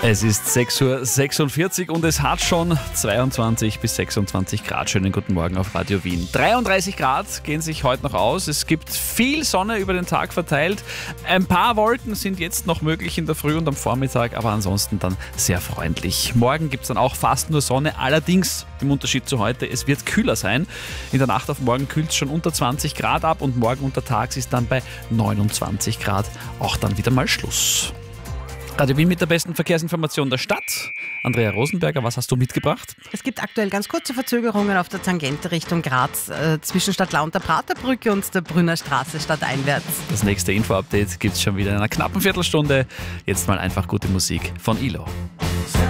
Es ist 6:46 Uhr und es hat schon 22 bis 26 Grad. Schönen guten Morgen auf Radio Wien. 33 Grad gehen sich heute noch aus. Es gibt viel Sonne über den Tag verteilt. Ein paar Wolken sind jetzt noch möglich in der Früh und am Vormittag, aber ansonsten dann sehr freundlich. Morgen gibt es dann auch fast nur Sonne. Allerdings, im Unterschied zu heute, es wird kühler sein. In der Nacht auf morgen kühlt es schon unter 20 Grad ab und morgen untertags ist dann bei 29 Grad auch dann wieder mal Schluss. Radio Wien mit der besten Verkehrsinformation der Stadt. Andrea Rosenberger, was hast du mitgebracht? Es gibt aktuell ganz kurze Verzögerungen auf der Tangente Richtung Graz zwischen Stadtlau und der Praterbrücke und der Brünner Straße stadteinwärts. Das nächste Info-Update gibt es schon wieder in einer knappen Viertelstunde. Jetzt mal einfach gute Musik von ILO.